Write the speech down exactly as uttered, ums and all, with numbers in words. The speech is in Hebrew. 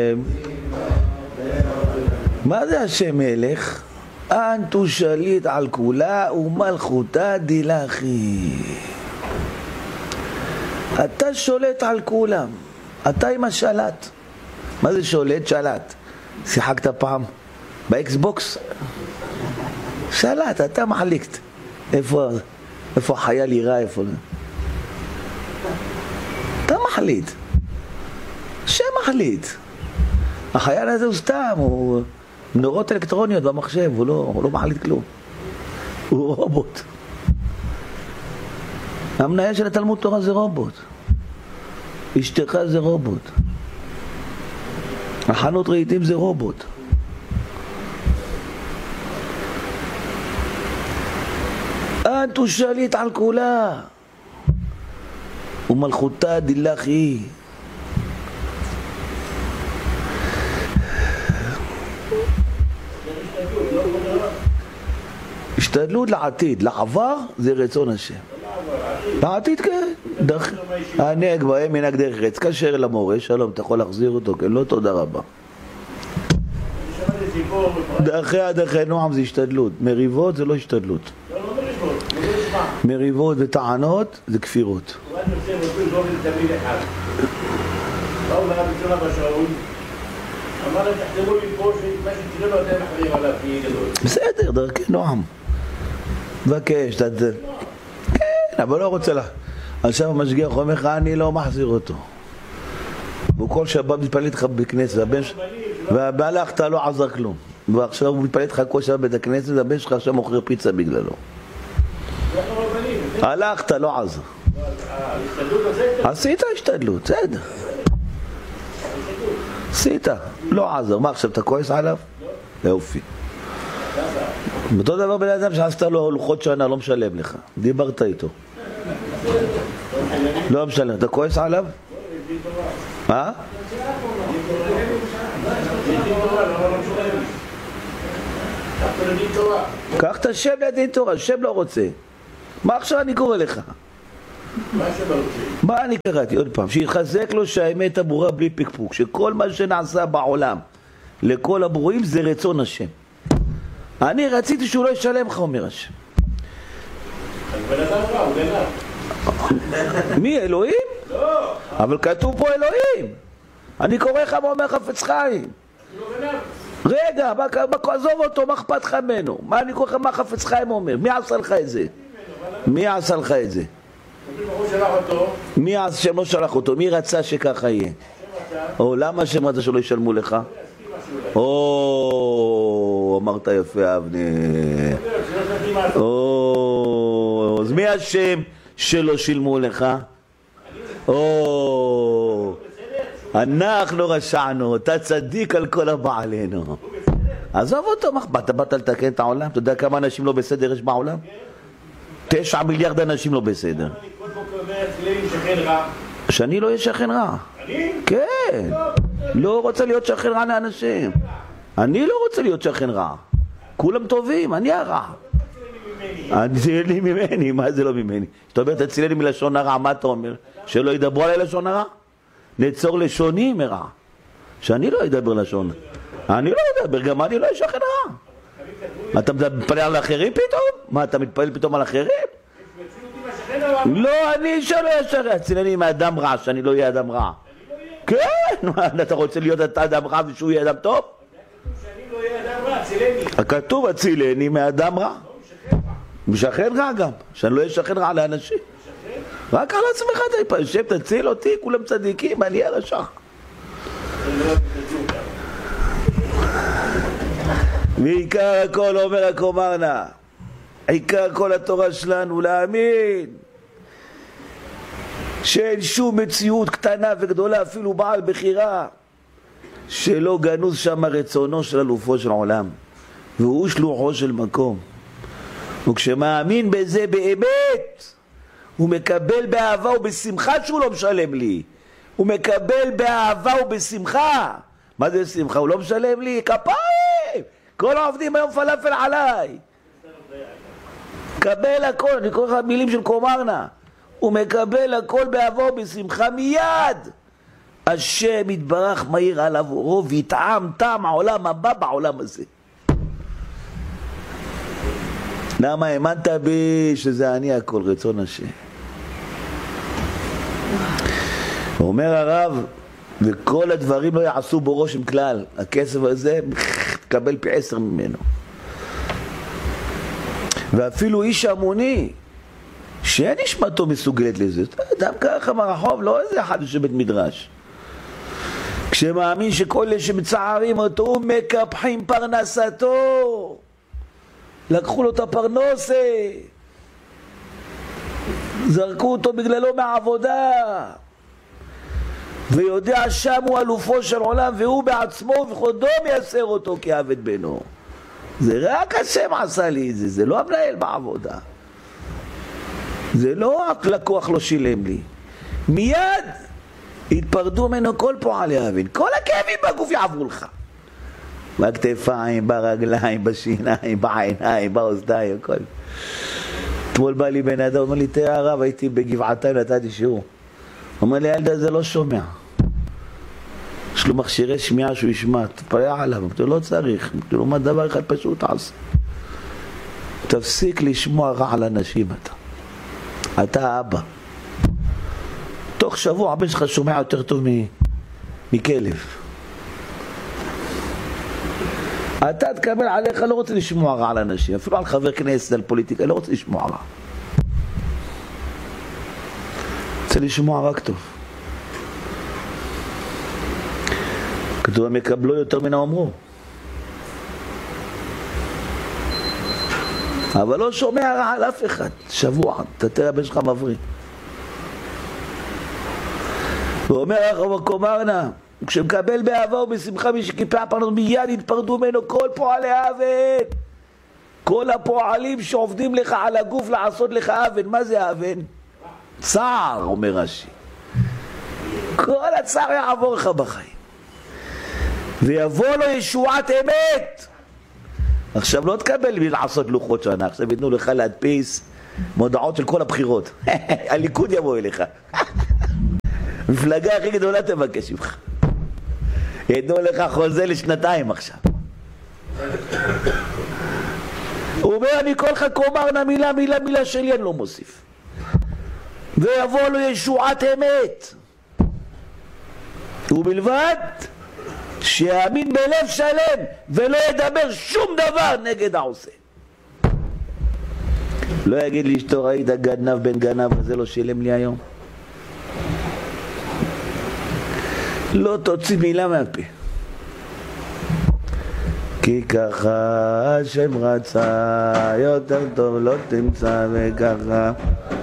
מה זה השם מלך? אנטו שליט על כולה ומלכותה דילכי. אתה שולט על כולם, אתה עם השלט. מה זה שולט? שלט. שיחקת פעם באקסבוקס? שלט, אתה מחליט. איפה, איפה החייל יראה, איפה? אתה מחליט. שמחליט. החייל הזה הוא סתם, הוא נורות אלקטרוניות במחשב, הוא לא, הוא לא מחליט כלום. הוא רובוט. המנהל של התלמוד תורה זה רובוט. אשתך זה רובוט. החנות רהיטים זה רובוט. אנטו שליט על כולה ומלכותה דילכי. השתדלות לעתיד, לעבר זה רצון השם. לעתיד כן, הנהג בהם מנהג דרך רץ, קשר למורה, שלום, אתה יכול להחזיר אותו? כן, לא, תודה רבה. דרכי דרכי נועם זה השתדלות, מריבות זה לא השתדלות. מריבות וטענות זה כפירות. בסדר, דרכי נועם. מבקש, כן, אבל לא רוצה לה. עכשיו המשגיח אומר לך, אני לא מחזיר אותו. הוא כל שבת מתפלל איתך בכנסת, והלכת לא עזר כלום. ועכשיו הוא מתפלל איתך כל שבת בית הכנסת, הבן שלך עכשיו מוכר פיצה בגללו. הלכת לא עזר. עשית השתדלות, בסדר. עשית, לא עזר. מה עכשיו, אתה כועס עליו? יופי. אותו דבר בן אדם שעשת לו לוחות שנה, לא משלם לך. דיברת איתו. לא משלם. אתה כועס עליו? אה? קח את השם לדין תורה, השם לא רוצה. מה עכשיו אני קורא לך? מה אני קראתי? עוד פעם, שיחזק לו שהאמת הברורה בלי פקפוק, שכל מה שנעשה בעולם לכל הברואים זה רצון השם. אני רציתי שהוא לא ישלם לך, אומר השם. מי? אלוהים? לא. אבל כתוב פה אלוהים. אני קורא לך ואומר חפץ חיים. רגע, עזוב אותו, מה אכפת לך ממנו? מה אני קורא לך, מה חפץ חיים אומר? מי עשה לך את זה? מי עשה לך את זה? מי עשה שלא שלח אותו? מי רצה שככה יהיה? או למה השם רצה שלא ישלמו לך? או, אמרת יפה אבנר. או, אז מי השם שלא שילמו לך? או, אנחנו רשענו, אתה צדיק על כל הבעלינו. עזוב אותו, מה אתה באת לתקן את העולם? אתה יודע כמה אנשים לא בסדר יש בעולם? תשע מיליארד אנשים לא בסדר. שאני לא אהיה שכן רע. כן. לא רוצה להיות שכן רע לאנשים. אני לא רוצה להיות שכן רע. כולם טובים, אני הרע. תצילני ממני, מה זה לא ממני? אתה אומר, תצילני מלשון הרע, מה אתה אומר? שלא ידברו עלי לשון הרע? נצור לשוני מרע. שאני לא אדבר לשון. אני לא אדבר, גם אני לא אהיה שכן רע. אתה מתפלל על אחרים פתאום? מה, אתה מתפלל פתאום על אחרים? לא, אני שלא ישר צילני מאדם רע, שאני לא אהיה אדם רע. כן, אתה רוצה להיות אתה אדם רע ושהוא יהיה אדם טוב? הכתוב הצילני מאדם רע. משכן רע גם, שאני לא אהיה שכן רע לאנשים. רק על עצמך אתה יושב, תציל אותי, כולם צדיקים, אני אהיה רשע. ועיקר הכל אומר הקומרנה, עיקר כל התורה שלנו להאמין שאין שום מציאות קטנה וגדולה, אפילו בעל בחירה, שלא גנוז שם רצונו של אלופו של עולם, והוא שלוחו של מקום. וכשמאמין בזה באמת, הוא מקבל באהבה ובשמחה שהוא לא משלם לי. הוא מקבל באהבה ובשמחה. מה זה שמחה? הוא לא משלם לי כפיים. כל העובדים היום פלאפל עליי. קבל הכל, אני קורא לך מילים של קומרנה. הוא מקבל הכל באהבה ובשמחה מיד. השם יתברך מהיר עליו אורו ויטעם טעם העולם הבא בעולם הזה. למה האמנת בי שזה אני הכל, רצון השם. אומר הרב, וכל הדברים לא יעשו בו רושם כלל, הכסף הזה תקבל פי עשר ממנו. ואפילו איש המוני שאין נשמתו מסוגלת לזה, אדם ככה מרחוב, לא איזה אחד שבית מדרש, כשמאמין שכל אלה שמצערים אותו מקפחים פרנסתו, לקחו לו את הפרנסה, זרקו אותו בגללו מהעבודה, ויודע שם הוא אלופו של עולם והוא בעצמו וכבודו מייסר אותו כעבד בנו. זה רק השם עשה לי את זה, זה לא המנהל בעבודה, זה לא לקוח לא שילם לי. מיד התפרדו ממנו כל פועלי האבין, כל הכאבים בגוף יעברו לך, בכתפיים, ברגליים, בשיניים, בעיניים, באוזניים, הכל. אתמול בא לי בן אדם, אומר לי, תראה הרב, הייתי בגבעתיים, נתתי שיעור. אומר לי, הילד הזה לא שומע, יש לו מכשירי שמיעה שהוא ישמע, תפרע עליו. אתה לא צריך, אתה לא מה דבר אחד פשוט עשה, תפסיק לשמוע רע על אנשים. אתה אתה אבא, תוך שבוע הבן שלך שומע יותר טוב מכלב. אתה תקבל עליך, לא רוצה לשמוע רע על אנשים, אפילו על חבר כנסת, על פוליטיקה, לא רוצה לשמוע רע, רוצה לשמוע רק טוב. כתוב, הם יקבלו יותר מן האומרו, אבל לא שומע רע על אף אחד. שבוע, אתה תראה הבן שלך מבריא. ואומר הרב קומרנה, כשמקבל באהבה ובשמחה מי שקיפח פרנסתו, מיד יתפרדו ממנו כל פועלי האבן. כל הפועלים שעובדים לך על הגוף לעשות לך אבן. מה זה אבן? צער, אומר רש"י. כל הצער יעבור לך בחיים, ויבוא לו ישועת אמת. עכשיו לא תקבל בלי לעשות לוחות שנה, עכשיו יתנו לך להדפיס מודעות של כל הבחירות. הליכוד יבוא אליך, מפלגה הכי גדולה תבקש ממך, יתנו לך חוזה לשנתיים עכשיו. הוא אומר, אני כל לך קומרנה מילה מילה מילה שלי אני לא מוסיף, ויבוא לו ישועת אמת, ובלבד שיאמין בלב שלם ולא ידבר שום דבר נגד העושה. לא יגיד לי אשתו, ראית גנב בן גנב וזה לא שילם לי היום, לא תוציא מילה מהפה. כי ככה השם רצה, יותר טוב לא תמצא, וככה